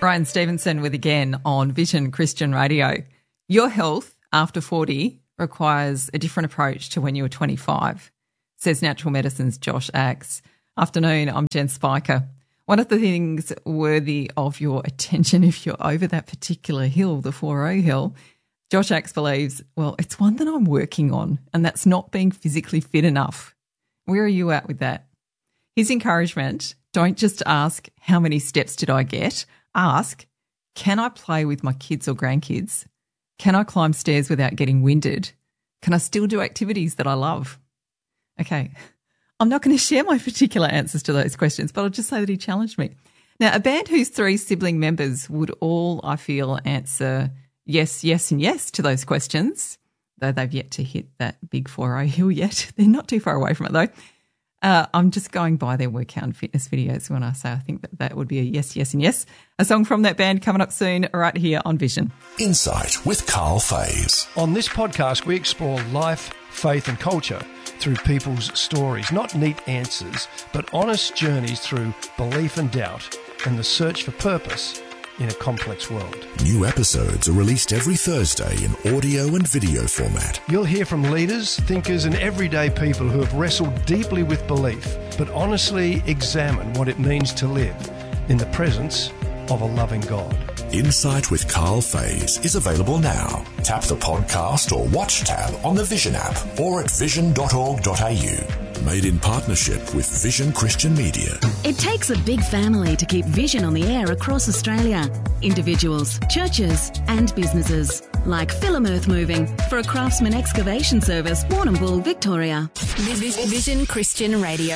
Ryan Stevenson with Again on Vision Christian Radio. Your health after 40 requires a different approach to when you were 25, says Natural Medicine's Josh Axe. Afternoon, I'm Jen Spiker. One of the things worthy of your attention if you're over that particular hill, the 4O hill, Josh Axe believes, well, it's one that I'm working on, and that's not being physically fit enough. Where are you at with that? His encouragement, don't just ask, how many steps did I get? Ask, can I play with my kids or grandkids? Can I climb stairs without getting winded? Can I still do activities that I love? Okay, I'm not going to share my particular answers to those questions, but I'll just say that he challenged me. Now, a band whose 3 sibling members would all, I feel, answer yes, yes and yes to those questions, though they've yet to hit that big 4O hill yet. They're not too far away from it, though. I'm just going by their workout and fitness videos when I say I think that would be a yes, yes and yes. A song from that band coming up soon right here on Vision. Insight with Carl Fays. On this podcast, we explore life, faith and culture through people's stories. Not neat answers, but honest journeys through belief and doubt and the search for purpose in a complex world. New episodes are released every Thursday in audio and video format. You'll hear from leaders, thinkers and everyday people who have wrestled deeply with belief, but honestly examine what it means to live in the presence of a loving God. Insight with Carl Fays is available now. Tap the podcast or watch tab on the Vision app or at vision.org.au. Made in partnership with Vision Christian Media. It takes a big family to keep Vision on the air across Australia. Individuals, churches and businesses. Like Film Earth Moving for a Craftsman Excavation Service, Warrnambool, Victoria. Vision Christian Radio.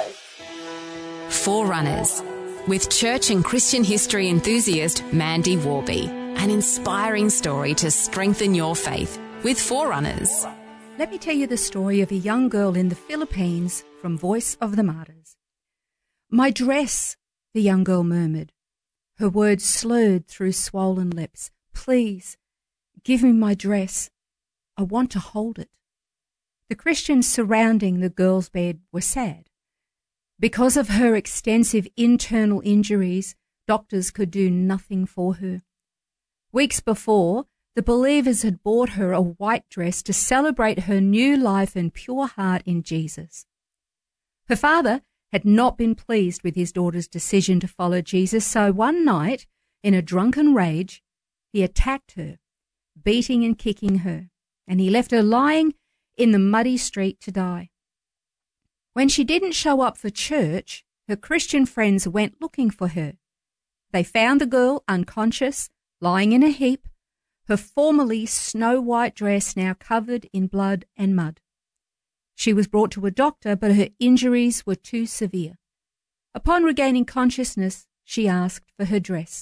Forerunners. With church and Christian history enthusiast Mandy Warby. An inspiring story to strengthen your faith with Forerunners. Let me tell you the story of a young girl in the Philippines from Voice of the Martyrs. My dress, the young girl murmured. Her words slurred through swollen lips. Please, give me my dress. I want to hold it. The Christians surrounding the girl's bed were sad. Because of her extensive internal injuries, doctors could do nothing for her. Weeks before, the believers had bought her a white dress to celebrate her new life and pure heart in Jesus. Her father had not been pleased with his daughter's decision to follow Jesus, so one night, in a drunken rage, he attacked her, beating and kicking her, and he left her lying in the muddy street to die. When she didn't show up for church, her Christian friends went looking for her. They found the girl unconscious, lying in a heap, her formerly snow-white dress now covered in blood and mud. She was brought to a doctor, but her injuries were too severe. Upon regaining consciousness, she asked for her dress.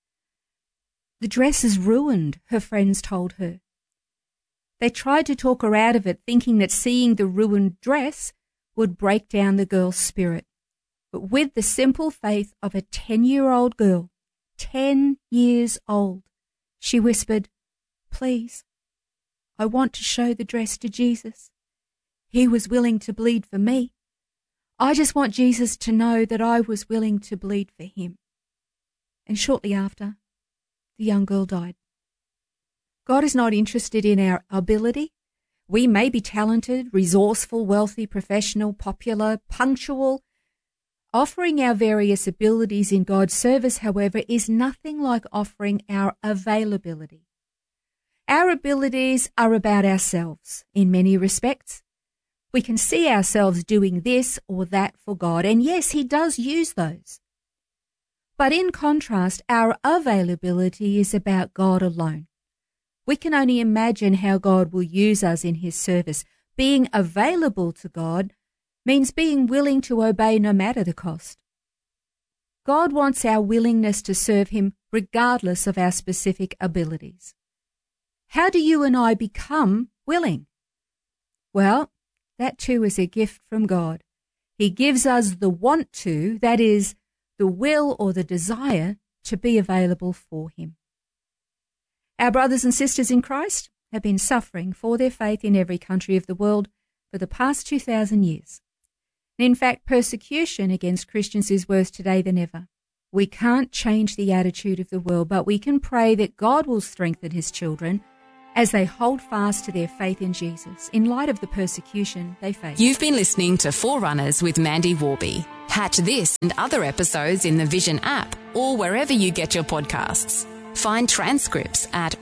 The dress is ruined, her friends told her. They tried to talk her out of it, thinking that seeing the ruined dress would break down the girl's spirit. But with the simple faith of a 10-year-old girl, 10 years old, she whispered, Please, I want to show the dress to Jesus. He was willing to bleed for me. I just want Jesus to know that I was willing to bleed for him. And shortly after, the young girl died. God is not interested in our ability. We may be talented, resourceful, wealthy, professional, popular, punctual. Offering our various abilities in God's service, however, is nothing like offering our availability. Our abilities are about ourselves in many respects. We can see ourselves doing this or that for God, and yes, he does use those. But in contrast, our availability is about God alone. We can only imagine how God will use us in his service. Being available to God means being willing to obey no matter the cost. God wants our willingness to serve him regardless of our specific abilities. How do you and I become willing? Well, that too is a gift from God. He gives us the want to, that is, the will or the desire to be available for him. Our brothers and sisters in Christ have been suffering for their faith in every country of the world for the past 2,000 years. And in fact, persecution against Christians is worse today than ever. We can't change the attitude of the world, but we can pray that God will strengthen his children as they hold fast to their faith in Jesus in light of the persecution they face. You've been listening to Forerunners with Mandy Warby. Catch this and other episodes in the Vision app or wherever you get your podcasts. Find transcripts at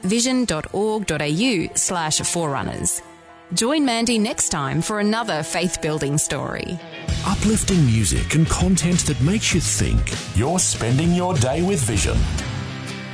vision.org.au/forerunners. Join Mandy next time for another faith-building story. Uplifting music and content that makes you think. You're spending your day with Vision.